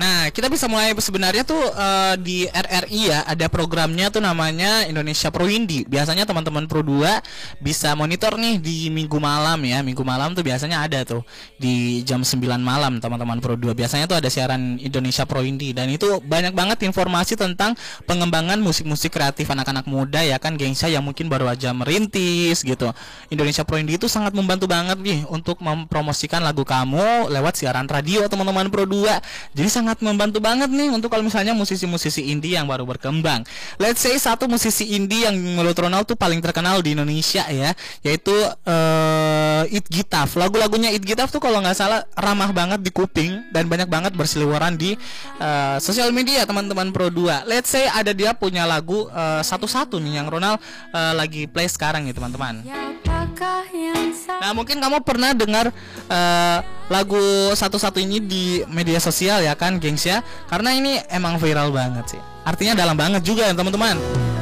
Nah, kita bisa mulai sebenarnya tuh di RRI ya, ada programnya tuh namanya Indonesia Pro Indie. Biasanya teman-teman Pro 2 bisa monitor nih di Minggu malam ya. Minggu malam tuh biasanya ada tuh di jam 9 malam teman-teman Pro 2. Biasanya tuh ada siaran Indonesia Pro Indie dan itu banyak banget informasi tentang pengembangan musik-musik kreatif anak-anak muda ya kan gengsa yang mungkin baru aja merintis gitu. Indonesia Pro Indie itu sangat membantu banget nih untuk mempromosikan lagu kamu lewat siaran radio teman-teman Pro 2. Jadi sangat membantu banget nih untuk kalau misalnya musisi-musisi indie yang baru berkembang. Let's say satu musisi indie yang menurut Ronald tuh paling terkenal di Indonesia ya, yaitu It Gitaf. Lagu-lagunya It Gitaf tuh kalau nggak salah ramah banget di kuping dan banyak banget berseliweran di sosial media teman-teman Pro 2. Let's say ada dia punya lagu satu-satu nih yang Ronald lagi play sekarang nih teman-teman. Nah mungkin kamu pernah dengar lagu satu-satu ini di media sosial ya kan gengs ya, karena ini emang viral banget sih, artinya dalam banget juga ya teman-teman.